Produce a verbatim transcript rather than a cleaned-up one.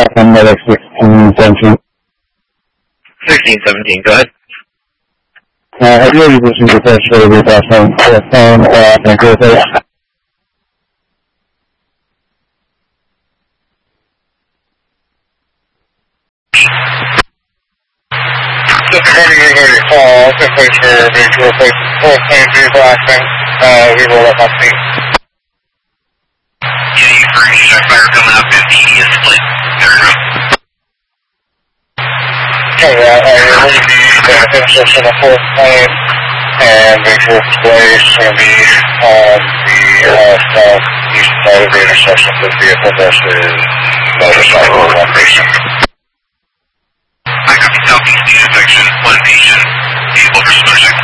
back on medic sixteen seventeen. sixteen seventeen, go ahead. Uh, have you already listened to the first show of your best phone, phone, uh, and go face? Just regarding your your call, just place for mutual replacement full claim vehicle accident, uh, we roll up on scene. Yeah, you heard me, check fire coming up in the split. There we go. Okay, yeah, uh, you're reading the intersection of full claim, and mutual display is going to be on the uh, southeast side of the intersection of the vehicle versus motorcycle operation. I copy southeast intersection, one patient, vehicle versus motorcycle.